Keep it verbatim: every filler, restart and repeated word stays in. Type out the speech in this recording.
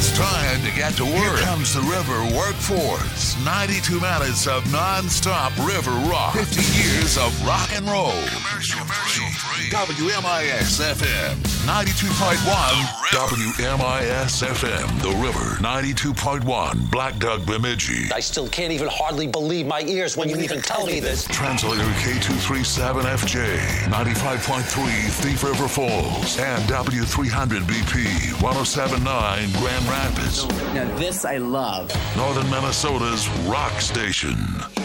It's time to get to work. Here comes the River Workforce. ninety-two minutes of non-stop river rock. fifty years of rock and roll. Commercial, commercial free. W M I S F M ninety-two point one. W M I S F M. The River ninety-two point one. Black Dog Bemidji. I still can't even hardly believe my ears when you even tell me this. Translator K two thirty-seven F J. ninety-five point three Thief River Falls. And W three hundred B P. one oh seven point nine Grand Rapids. Now this I love. Northern Minnesota's rock station.